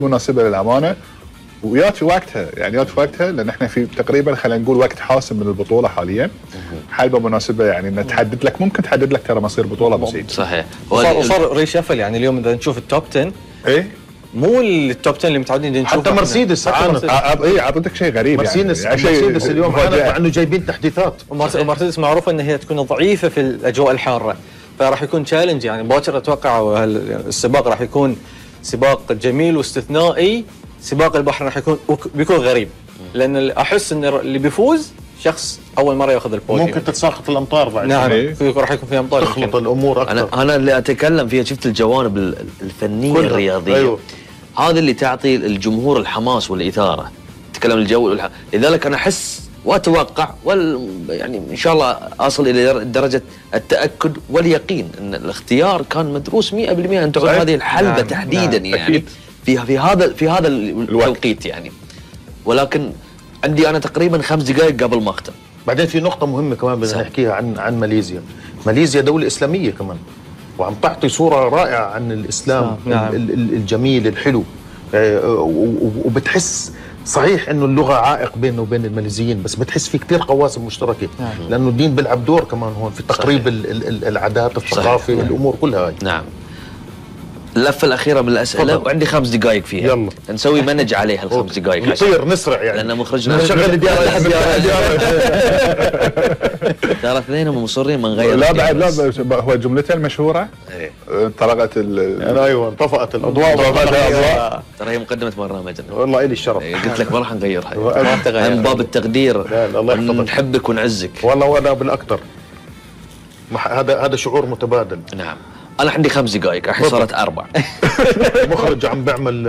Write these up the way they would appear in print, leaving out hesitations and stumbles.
مناسبه للامانه، ويات في وقتها، يعني يات في وقتها، لان احنا في تقريبا خلينا نقول وقت حاسم من البطوله حاليا. حلبه مناسبه يعني ان تحدد لك، ممكن تحدد لك ترى مصير بطوله بسيط. صحيح. وصار ريشفل يعني اليوم اذا نشوف التوب 10 ايه مو التوب 10 اللي متعودين نشوفه. حتى مرسيدس عانت. ايه اعطيتك شيء غريب مرسيدس يعني مرسيدس اليوم عانت مع انه جايبين تحديثات. ومرسيدس معروفه ان هي تكون ضعيفه في الاجواء الحاره، فراح يكون تشالنج يعني باكر. اتوقع السباق راح يكون سباق جميل واستثنائي. سباق البحر راح بيكون غريب، لان احس ان اللي بيفوز شخص اول مره ياخذ البوديوم. ممكن تتساقط الامطار بعد. نعم راح يكون في امطار، تخلط الامور اكثر. انا اللي اتكلم فيها شفت الجوانب الفنيه الرياضيه. أيوه. هذا اللي تعطي الجمهور الحماس والاثاره. تكلم الجو لذلك انا احس واتوقع يعني ان شاء الله اصل الى درجه التاكد واليقين ان الاختيار كان مدروس 100% ان تعود هذه الحلبه. نعم. تحديدا. نعم. يعني في هذا التوقيت يعني. ولكن عندي انا تقريبا 5 دقائق قبل ما اختم. بعدين في نقطه مهمه كمان بدنا نحكيها عن ماليزيا. ماليزيا دوله اسلاميه كمان، وعم تعطي صوره رائعه عن الاسلام. نعم. الجميل الحلو. وبتحس صحيح انه اللغه عائق بينه وبين الماليزيين، بس بتحس في كثير قواسم مشتركه. نعم. لانه الدين بيلعب دور كمان هون في تقريب العادات، الثقافه، الامور كلها هاي. نعم. اللفه الاخيره من الاسئله فضل. وعندي 5 دقائق فيها. يلا نسوي منج عليها ال5 دقائق. نطير نسرع يعني، لان مخرجنا نشغل ديار. ترى اثنين مصرين ما نغير. لا بعد لا، هو جملته المشهوره انطلقت ايوه انطفأت الاضواء. ترى هي مقدمه برنامجنا. والله الي الشرف. قلت لك ما راح نغيرها من باب التقدير. الله يحفظك. نحبك ونعزك والله وانا بالاكثر. هذا شعور متبادل. نعم. أنا عندي 5 دقائق، الحين صارت 4. المخرج عم بيعمل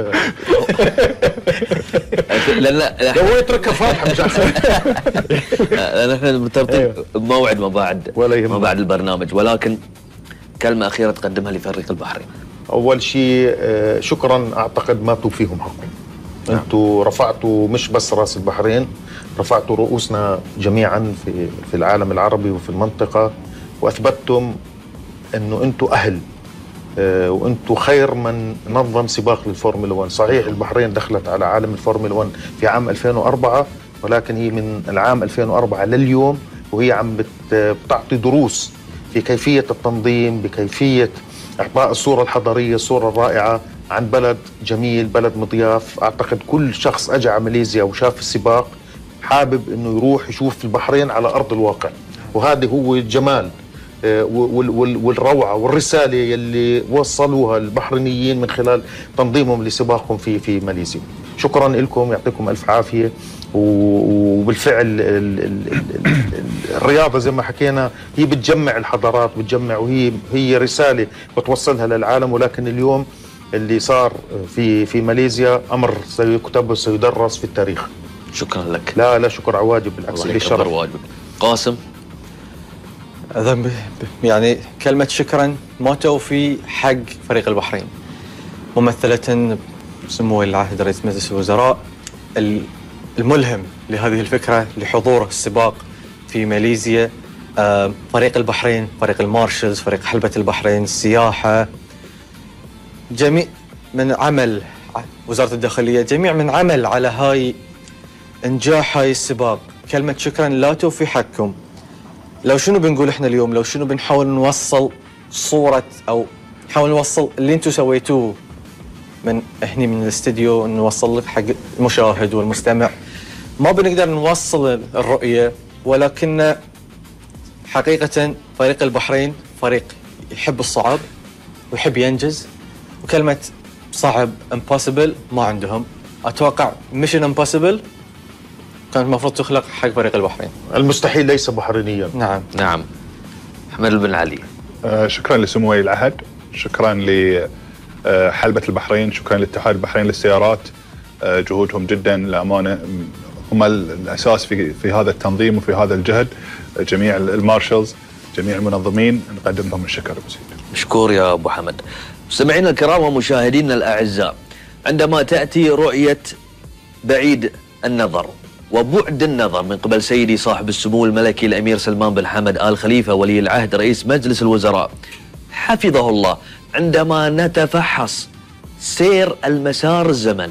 لا هو يتركها فاتحة مش أحسن. نحن مرتبطين بموعد ما بعد البرنامج، ولكن كلمة أخيرة تقدمها لفريق البحرين. أول شيء شكرا، أعتقد ما توفيهم حقهم. أنتوا رفعتوا مش بس رأس البحرين، رفعتوا رؤوسنا جميعا في العالم العربي وفي المنطقة، وأثبتتم انه انتم اهل وانتم خير من نظم سباق للفورمولا 1. صحيح البحرين دخلت على عالم الفورمولا 1 في عام 2004، ولكن هي من العام 2004 لليوم وهي عم بتعطي دروس في كيفيه التنظيم، بكيفيه اعطاء الصوره الحضاريه، الصوره الرائعه عن بلد جميل، بلد مضياف. اعتقد كل شخص اجى على ماليزيا وشاف السباق حابب انه يروح يشوف البحرين على ارض الواقع، وهذا هو الجمال والروعه والرساله يلي وصلوها البحرينيين من خلال تنظيمهم لسباقهم في ماليزيا. شكرا لكم، يعطيكم الف عافيه. وبالفعل الرياضه زي ما حكينا هي بتجمع الحضارات، بتجمع، وهي رساله بتوصلها للعالم. ولكن اليوم اللي صار في ماليزيا امر سيكتب وسيدرس في التاريخ. شكرا لك. لا شكر على واجب، بالعكس لي الشرف. قاسم. يعني كلمة شكرا ما توفي حق فريق البحرين، ممثلة سمو العاهل رئيس مجلس الوزراء الملهم لهذه الفكرة، لحضور السباق في ماليزيا. فريق البحرين، فريق المارشلز، فريق حلبة البحرين، السياحة، جميع من عمل وزارة الداخلية، جميع من عمل على إنجاح هاي السباق. كلمة شكرا لا توفي حقكم. لو شنو بنقول احنا اليوم، لو شنو بنحاول نوصل صورة أو نحاول نوصل اللي انتم سويتوه من هني من الاستديو، نوصل لك حق المشاهد والمستمع، ما بنقدر نوصل الرؤية. ولكن حقيقة فريق البحرين فريق يحب الصعب ويحب ينجز، وكلمة صعب impossible ما عندهم. أتوقع mission impossible كانت المفروض تخلق حق فريق البحرين. المستحيل ليس بحرينيا. نعم. أحمد بن علي. شكرا لسمو ولي العهد، شكرا لحلبة البحرين، شكرا لاتحاد البحرين للسيارات. جهودهم جدا للأمانة هم الأساس في هذا التنظيم وفي هذا الجهد. جميع المارشلز، جميع المنظمين، نقدم لهم الشكر بسيط. مشكور يا أبو حمد. مستمعينا الكرام ومشاهدينا الأعزاء، عندما تأتي رؤية بعيد النظر وبعد النظر من قبل سيدي صاحب السمو الملكي الأمير سلمان بن حمد آل خليفة ولي العهد رئيس مجلس الوزراء حفظه الله، عندما نتفحص سير المسار الزمن.